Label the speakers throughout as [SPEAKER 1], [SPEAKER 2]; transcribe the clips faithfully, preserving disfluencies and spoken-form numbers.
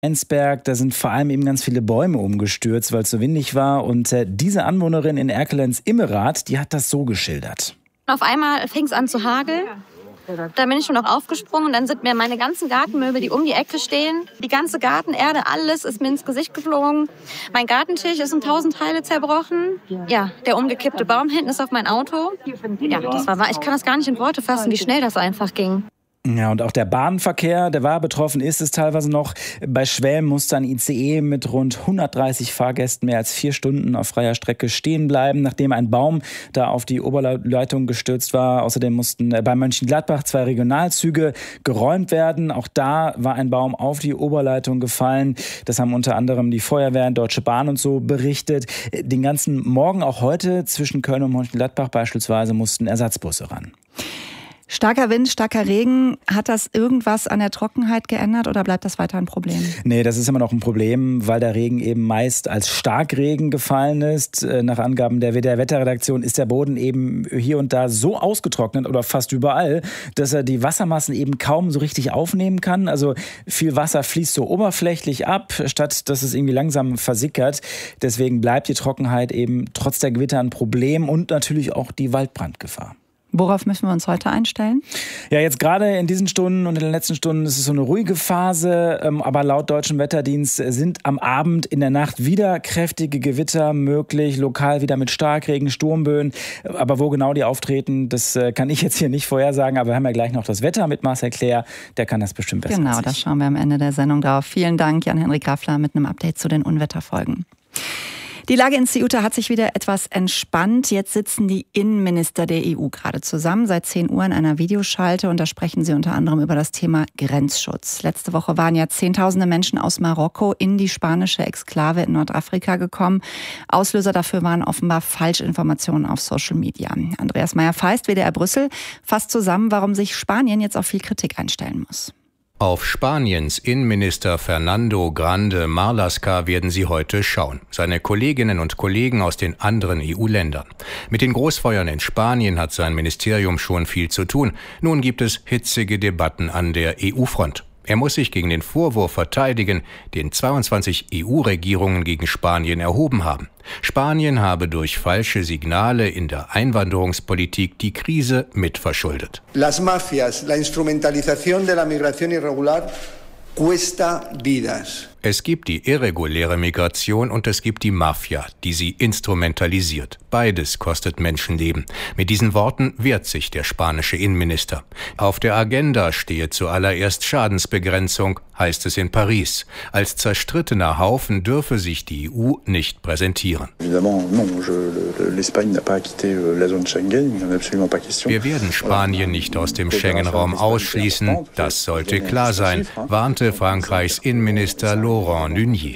[SPEAKER 1] Ensberg, da sind vor allem eben ganz viele Bäume umgestürzt, weil es so windig war. Und äh, diese Anwohnerin in Erkelenz-Immerath, die hat das so geschildert.
[SPEAKER 2] Auf einmal fing es an zu hageln. Da bin ich schon noch aufgesprungen und dann sind mir meine ganzen Gartenmöbel, die um die Ecke stehen, die ganze Gartenerde, alles ist mir ins Gesicht geflogen. Mein Gartentisch ist in tausend Teile zerbrochen. Ja, der umgekippte Baum hinten ist auf mein Auto. Ja, das war, ich kann das gar nicht in Worte fassen, wie schnell das einfach ging.
[SPEAKER 1] Ja, und auch der Bahnverkehr, der war betroffen, ist es teilweise noch. Bei Schwelm musste ein I C E mit rund hundertdreißig Fahrgästen mehr als vier Stunden auf freier Strecke stehen bleiben, nachdem ein Baum da auf die Oberleitung gestürzt war. Außerdem mussten bei Mönchengladbach zwei Regionalzüge geräumt werden. Auch da war ein Baum auf die Oberleitung gefallen. Das haben unter anderem die Feuerwehr, Deutsche Bahn und so berichtet. Den ganzen Morgen, auch heute, zwischen Köln und Mönchengladbach beispielsweise, mussten Ersatzbusse ran.
[SPEAKER 3] Starker Wind, starker Regen, hat das irgendwas an der Trockenheit geändert oder bleibt das weiter ein Problem?
[SPEAKER 1] Nee, das ist immer noch ein Problem, weil der Regen eben meist als Starkregen gefallen ist. Nach Angaben der W D R-Wetterredaktion ist der Boden eben hier und da so ausgetrocknet oder fast überall, dass er die Wassermassen eben kaum so richtig aufnehmen kann. Also viel Wasser fließt so oberflächlich ab, statt dass es irgendwie langsam versickert. Deswegen bleibt die Trockenheit eben trotz der Gewitter ein Problem und natürlich auch die Waldbrandgefahr.
[SPEAKER 3] Worauf müssen wir uns heute einstellen?
[SPEAKER 1] Ja, jetzt gerade in diesen Stunden und in den letzten Stunden ist es so eine ruhige Phase. Aber laut Deutschem Wetterdienst sind am Abend, in der Nacht wieder kräftige Gewitter möglich. Lokal wieder mit Starkregen, Sturmböen. Aber wo genau die auftreten, das kann ich jetzt hier nicht vorhersagen. Aber wir haben ja gleich noch das Wetter mit Marcel Claire. Der kann das bestimmt besser.
[SPEAKER 3] Genau, das schauen wir am Ende der Sendung drauf. Vielen Dank, Jan-Henrik Raffler, mit einem Update zu den Unwetterfolgen. Die Lage in Ceuta hat sich wieder etwas entspannt. Jetzt sitzen die Innenminister der E U gerade zusammen, seit zehn Uhr in einer Videoschalte. Und da sprechen sie unter anderem über das Thema Grenzschutz. Letzte Woche waren ja Zehntausende Menschen aus Marokko in die spanische Exklave in Nordafrika gekommen. Auslöser dafür waren offenbar Falschinformationen auf Social Media. Andreas Meyer-Feist, W D R Brüssel, fasst zusammen, warum sich Spanien jetzt auf viel Kritik einstellen muss.
[SPEAKER 4] Auf Spaniens Innenminister Fernando Grande Marlaska werden Sie heute schauen. Seine Kolleginnen und Kollegen aus den anderen E U-Ländern. Mit den Großfeuern in Spanien hat sein Ministerium schon viel zu tun. Nun gibt es hitzige Debatten an der E U-Front. Er muss sich gegen den Vorwurf verteidigen, den zweiundzwanzig E U-Regierungen gegen Spanien erhoben haben. Spanien habe durch falsche Signale in der Einwanderungspolitik die Krise mitverschuldet.
[SPEAKER 5] Las mafias, la instrumentalización de la migración irregular cuesta vidas.
[SPEAKER 4] Es gibt die irreguläre Migration und es gibt die Mafia, die sie instrumentalisiert. Beides kostet Menschenleben. Mit diesen Worten wehrt sich der spanische Innenminister. Auf der Agenda stehe zuallererst Schadensbegrenzung, heißt es in Paris. Als zerstrittener Haufen dürfe sich die E U nicht präsentieren. Wir werden Spanien nicht aus dem Schengen-Raum ausschließen. Das sollte klar sein, warnte Frankreichs Innenminister Laurent Nunez.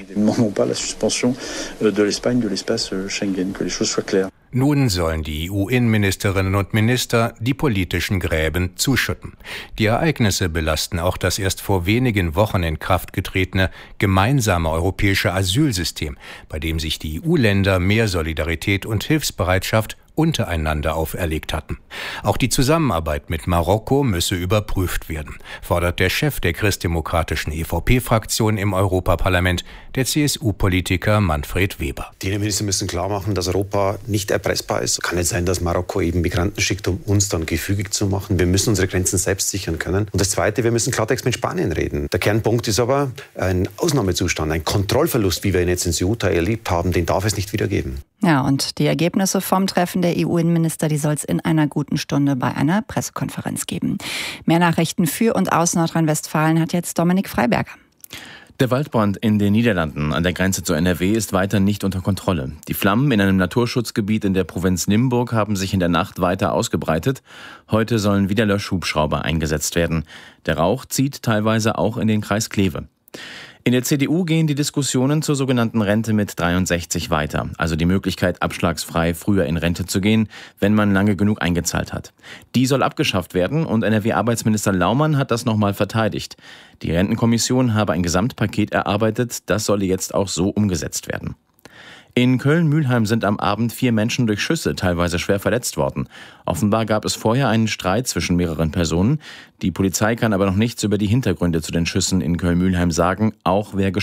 [SPEAKER 4] Nun sollen die E U-Innenministerinnen und Minister die politischen Gräben zuschütten. Die Ereignisse belasten auch das erst vor wenigen Wochen in Kraft getretene gemeinsame europäische Asylsystem, bei dem sich die E U-Länder mehr Solidarität und Hilfsbereitschaft untereinander auferlegt hatten. Auch die Zusammenarbeit mit Marokko müsse überprüft werden, fordert der Chef der christdemokratischen E V P-Fraktion im Europaparlament, der C S U-Politiker Manfred Weber.
[SPEAKER 6] Die Innenminister müssen klar machen, dass Europa nicht erpressbar ist. Kann nicht sein, dass Marokko eben Migranten schickt, um uns dann gefügig zu machen. Wir müssen unsere Grenzen selbst sichern können. Und das Zweite, wir müssen Klartext mit Spanien reden. Der Kernpunkt ist aber ein Ausnahmezustand, ein Kontrollverlust, wie wir ihn jetzt in Ceuta erlebt haben, den darf es nicht wieder geben.
[SPEAKER 3] Ja, und die Ergebnisse vom Treffen der E U-Innenminister, die soll es in einer guten Stunde bei einer Pressekonferenz geben. Mehr Nachrichten für und aus Nordrhein-Westfalen hat jetzt Dominik Freiberger.
[SPEAKER 7] Der Waldbrand in den Niederlanden an der Grenze zu N R W ist weiter nicht unter Kontrolle. Die Flammen in einem Naturschutzgebiet in der Provinz Limburg haben sich in der Nacht weiter ausgebreitet. Heute sollen wieder Löschhubschrauber eingesetzt werden. Der Rauch zieht teilweise auch in den Kreis Kleve. In der C D U gehen die Diskussionen zur sogenannten Rente mit dreiundsechzig weiter, also die Möglichkeit, abschlagsfrei früher in Rente zu gehen, wenn man lange genug eingezahlt hat. Die soll abgeschafft werden und N R W-Arbeitsminister Laumann hat das nochmal verteidigt. Die Rentenkommission habe ein Gesamtpaket erarbeitet, das solle jetzt auch so umgesetzt werden. In Köln-Mülheim sind am Abend vier Menschen durch Schüsse teilweise schwer verletzt worden. Offenbar gab es vorher einen Streit zwischen mehreren Personen. Die Polizei kann aber noch nichts über die Hintergründe zu den Schüssen in Köln-Mülheim sagen, auch wer geschossen